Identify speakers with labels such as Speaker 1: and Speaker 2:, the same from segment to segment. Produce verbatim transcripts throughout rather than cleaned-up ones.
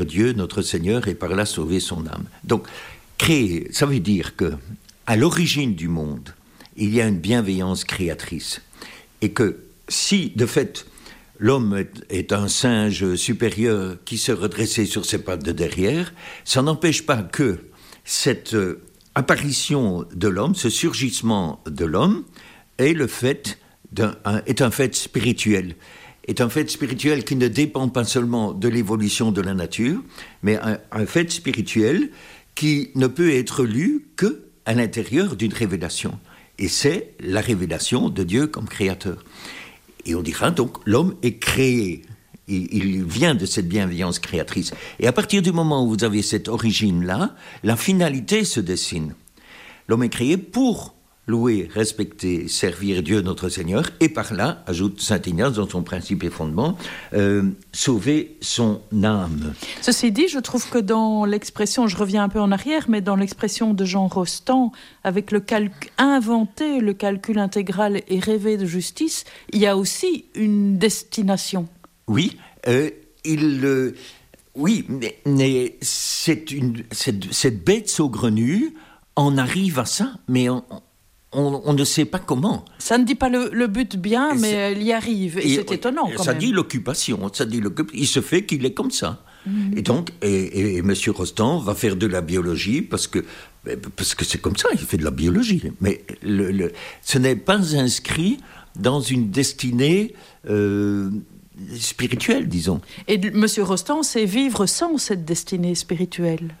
Speaker 1: Dieu, notre Seigneur, et par là sauver son âme. Donc, créer, ça veut dire que à l'origine du monde, il y a une bienveillance créatrice. Et que si, de fait, l'homme est, est un singe supérieur qui se redressait sur ses pattes de derrière, ça n'empêche pas que cette euh, apparition de l'homme, ce surgissement de l'homme, est, le fait d'un, un, est un fait spirituel. Est un fait spirituel qui ne dépend pas seulement de l'évolution de la nature, mais un, un fait spirituel qui ne peut être lu qu'à l'intérieur d'une révélation. Et c'est la révélation de Dieu comme créateur. Et on dira donc, l'homme est créé. Il, il vient de cette bienveillance créatrice. Et à partir du moment où vous avez cette origine-là, la finalité se dessine. L'homme est créé pour louer, respecter, servir Dieu notre Seigneur, et par là, ajoute saint Ignace dans son principe et fondement, euh, sauver son âme.
Speaker 2: Ceci dit, je trouve que dans l'expression, je reviens un peu en arrière, mais dans l'expression de Jean Rostand, avec le calcul, inventer le calcul intégral et rêver de justice, il y a aussi une destination.
Speaker 1: Oui, euh, il... Euh, oui, mais, mais c'est une, cette, cette bête saugrenue, on arrive à ça, mais on... On, on ne sait pas comment.
Speaker 2: Ça ne dit pas le, le but bien, mais elle y arrive. Et, et c'est étonnant, quand
Speaker 1: ça
Speaker 2: même.
Speaker 1: Dit l'occupation, ça dit l'occupation. Il se fait qu'il est comme ça. Mmh. Et donc, et, et, et M. Rostand va faire de la biologie parce que, parce que c'est comme ça, il fait de la biologie. Mais le, le, ce n'est pas inscrit dans une destinée euh, spirituelle, disons.
Speaker 2: Et M. Rostand sait vivre sans cette destinée spirituelle.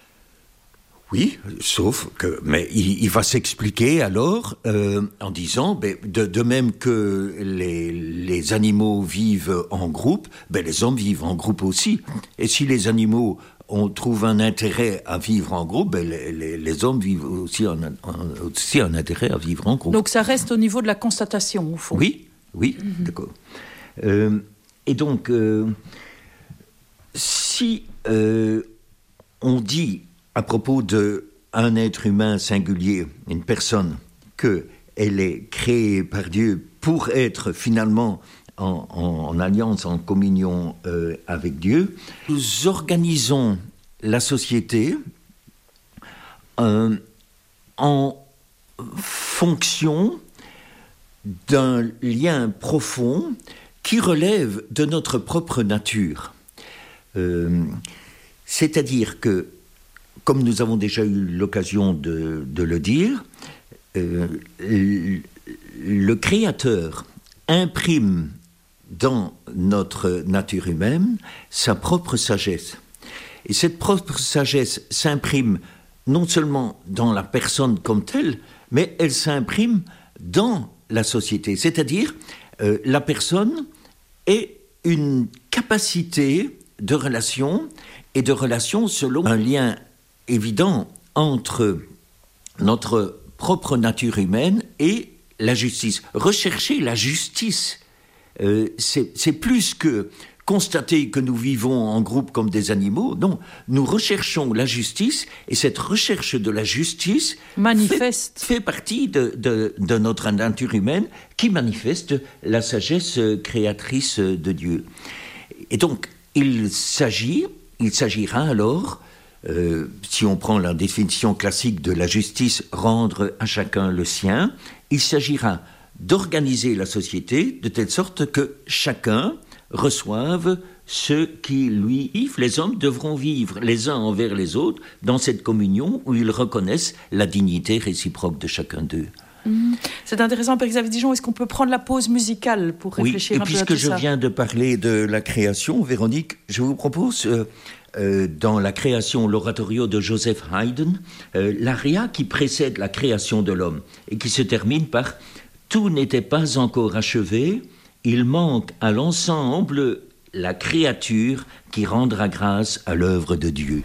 Speaker 1: Oui, sauf que, mais il, il va s'expliquer alors euh, en disant, ben, de, de même que les, les animaux vivent en groupe, ben, les hommes vivent en groupe aussi. Et si les animaux on trouve un intérêt à vivre en groupe, ben, les, les, les hommes vivent aussi un, un, aussi un intérêt à vivre en groupe.
Speaker 2: Donc ça reste au niveau de la constatation, au fond.
Speaker 1: Oui, oui, mm-hmm. D'accord. Euh, et donc, euh, si euh, on dit à propos d'un être humain singulier, une personne, qu'elle est créée par Dieu pour être finalement en, en, en alliance, en communion euh, avec Dieu, nous organisons la société euh, en fonction d'un lien profond qui relève de notre propre nature. Euh, c'est-à-dire que comme nous avons déjà eu l'occasion de, de le dire, euh, le, le Créateur imprime dans notre nature humaine sa propre sagesse. Et cette propre sagesse s'imprime non seulement dans la personne comme telle, mais elle s'imprime dans la société. C'est-à-dire, euh, la personne est une capacité de relation, et de relation selon un lien évident entre notre propre nature humaine et la justice. Rechercher la justice, euh, c'est, c'est plus que constater que nous vivons en groupe comme des animaux. Non, nous recherchons la justice, et cette recherche de la justice
Speaker 2: manifeste.
Speaker 1: Fait, fait partie de, de, de notre nature humaine qui manifeste la sagesse créatrice de Dieu. Et donc, il s'agit, il s'agira alors... Euh, si on prend la définition classique de la justice, rendre à chacun le sien, il s'agira d'organiser la société de telle sorte que chacun reçoive ce qui lui vivent. Les hommes devront vivre les uns envers les autres dans cette communion où ils reconnaissent la dignité réciproque de chacun d'eux.
Speaker 2: Mmh. C'est intéressant, Père Xavier Dijon. Est-ce qu'on peut prendre la pause musicale pour réfléchir
Speaker 1: oui,
Speaker 2: un peu à tout ça ?
Speaker 1: Oui, et puisque je viens de parler de la création, Véronique, je vous propose... Euh, Euh, dans la création, l'oratorio de Joseph Haydn, euh, l'aria qui précède la création de l'homme et qui se termine par « Tout n'était pas encore achevé, il manque à l'ensemble la créature qui rendra grâce à l'œuvre de Dieu ».